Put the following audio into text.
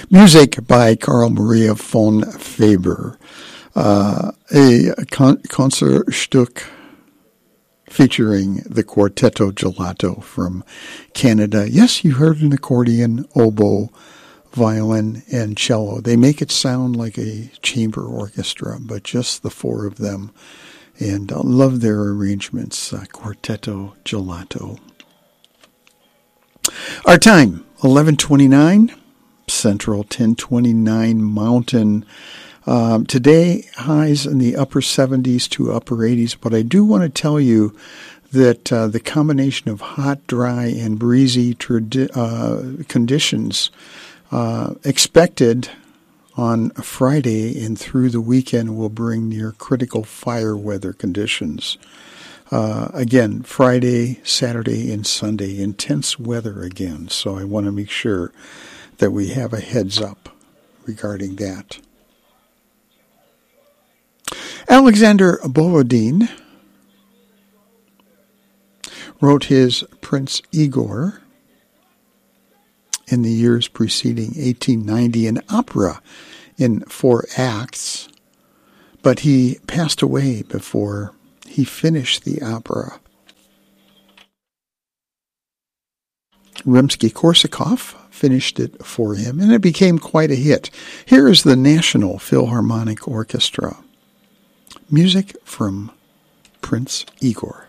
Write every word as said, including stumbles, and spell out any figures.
Music by Carl Maria von Faber. Uh, a con- Concertstück featuring the Quartetto Gelato from Canada. Yes, you heard an accordion, oboe, violin, and cello. They make it sound like a chamber orchestra, but just the four of them. And I love their arrangements, uh, Quartetto Gelato. Our time, eleven twenty-nine Central, ten twenty-nine Mountain. Um, today, highs in the upper seventies to upper eighties, but I do want to tell you that uh, the combination of hot, dry, and breezy tradi- uh, conditions uh, expected on Friday and through the weekend will bring near critical fire weather conditions. Uh, again, Friday, Saturday, and Sunday, intense weather again, so I want to make sure that we have a heads up regarding that. Alexander Borodin wrote his Prince Igor in the years preceding eighteen ninety, an opera in four acts, but he passed away before he finished the opera. Rimsky-Korsakov finished it for him, and it became quite a hit. Here is the National Philharmonic Orchestra. Music from Prince Igor.